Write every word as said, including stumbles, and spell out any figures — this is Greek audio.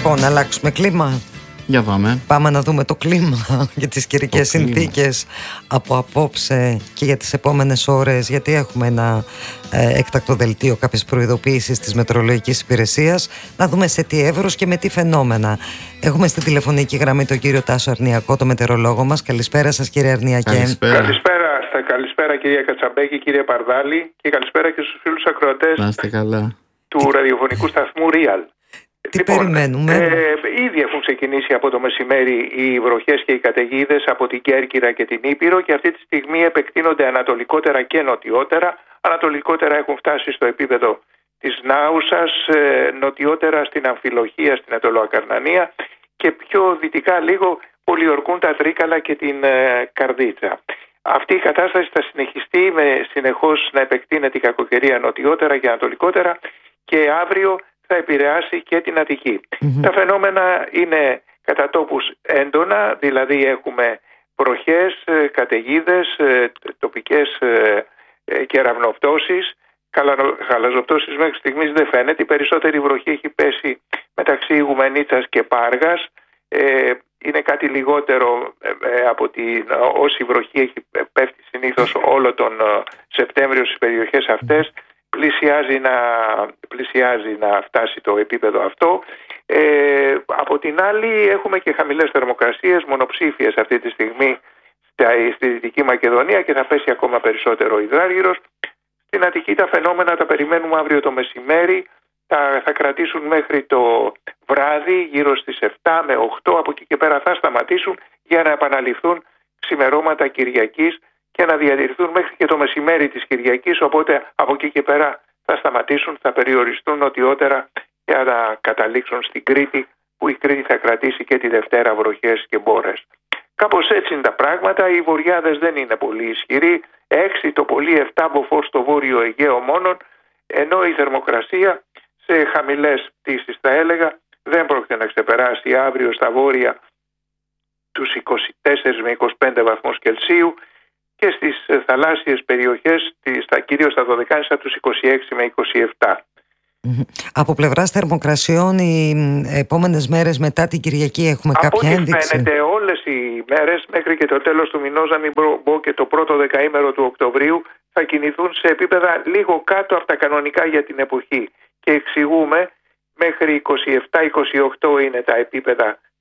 Λοιπόν, να αλλάξουμε κλίμα. Για πάμε. Πάμε να δούμε το κλίμα για τις καιρικές συνθήκες από απόψε και για τις επόμενες ώρες, γιατί έχουμε ένα ε, έκτακτο δελτίο, κάποιες προειδοποίησεις της Μετεωρολογικής Υπηρεσίας. Να δούμε σε τι εύρος και με τι φαινόμενα. Έχουμε στη τηλεφωνική γραμμή τον κύριο Τάσο Αρνιακό, το μετεωρολόγο μας. Καλησπέρα σας, κύριε Αρνιακέ. Καλησπέρα. Καλησπέρα, καλησπέρα κυρία Κατσαμπέκη, κύριε Παρδάλη, και καλησπέρα και στους φίλους ακροατές του ραδιοφωνικού σταθμού Real. Τι λοιπόν, περιμένουμε? Ε, ήδη έχουν ξεκινήσει από το μεσημέρι οι βροχές και οι καταιγίδες από την Κέρκυρα και την Ήπειρο, και αυτή τη στιγμή επεκτείνονται ανατολικότερα και νοτιότερα. Ανατολικότερα έχουν φτάσει στο επίπεδο της Νάουσας, ε, νοτιότερα στην Αμφιλοχία, στην Ατολοακαρνανία, και πιο δυτικά λίγο πολιορκούν τα Τρίκαλα και την ε, Καρδίτσα. Αυτή η κατάσταση θα συνεχιστεί με συνεχώς να επεκτείνεται η κακοκαιρία νοτιότερα και ανατολικότερα, και αύριο θα επηρεάσει και την Αττική. Mm-hmm. Τα φαινόμενα είναι κατά τόπους έντονα, δηλαδή έχουμε βροχές, καταιγίδες, τοπικές κεραυνοπτώσεις. Χαλαζοπτώσεις μέχρι στιγμής δεν φαίνεται. Η περισσότερη βροχή έχει πέσει μεταξύ Ιγουμενίτσας και Πάργας. Είναι κάτι λιγότερο από την όση βροχή έχει πέφτει συνήθως όλο τον Σεπτέμβριο στις περιοχές αυτές. Πλησιάζει να, πλησιάζει να φτάσει το επίπεδο αυτό. Ε, από την άλλη έχουμε και χαμηλές θερμοκρασίες, μονοψήφιες αυτή τη στιγμή στη Δυτική Μακεδονία, και θα πέσει ακόμα περισσότερο υδράργυρος. Στην Αττική τα φαινόμενα τα περιμένουμε αύριο το μεσημέρι. Θα, θα κρατήσουν μέχρι το βράδυ, γύρω στις επτά με οκτώ. Από εκεί και πέρα θα σταματήσουν για να επαναληφθούν ξημερώματα Κυριακής και να διατηρηθούν μέχρι και το μεσημέρι της Κυριακής, οπότε από εκεί και πέρα θα σταματήσουν, θα περιοριστούν νοτιότερα για να καταλήξουν στην Κρήτη, που η Κρήτη θα κρατήσει και τη Δευτέρα βροχές και μπόρες. Κάπως έτσι είναι τα πράγματα. Οι βοριάδες δεν είναι πολύ ισχυροί, έξι το πολύ επτά μποφόρ στο Βόρειο Αιγαίο μόνον, ενώ η θερμοκρασία σε χαμηλές πτήσεις, θα έλεγα, δεν πρόκειται να ξεπεράσει αύριο στα βόρεια τους είκοσι τέσσερις με είκοσι πέντε βαθμούς Κελσίου, και στις θαλάσσιες περιοχές, στα, κυρίως στα Δωδεκάνησα, τους είκοσι έξι με είκοσι επτά. Από πλευράς θερμοκρασιών, οι επόμενες μέρες μετά την Κυριακή έχουμε από κάποια ένδειξη? Από ό,τι φαίνεται όλες οι μέρες μέχρι και το τέλος του μηνός, να μην πω και το πρώτο δεκαήμερο του Οκτωβρίου, θα κινηθούν σε επίπεδα λίγο κάτω από τα κανονικά για την εποχή. Και εξηγούμε, μέχρι είκοσι επτά είκοσι οκτώ είναι τα επίπεδα